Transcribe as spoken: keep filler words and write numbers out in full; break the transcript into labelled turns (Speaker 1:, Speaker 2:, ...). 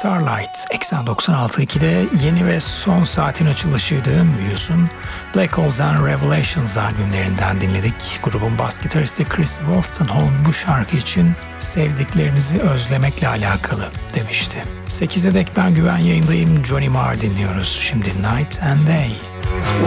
Speaker 1: Starlight, Eksen doksan altı ikide yeni ve son saatin açılışıydı. Muse'un Black Holes and Revelations albümlerinden dinledik. Grubun bas gitaristi Chris Wolstenholme bu şarkı için sevdiklerinizi özlemekle alakalı demişti. sekize dek ben Güven yayındayım. Johnny Marr dinliyoruz. Şimdi Night and Day.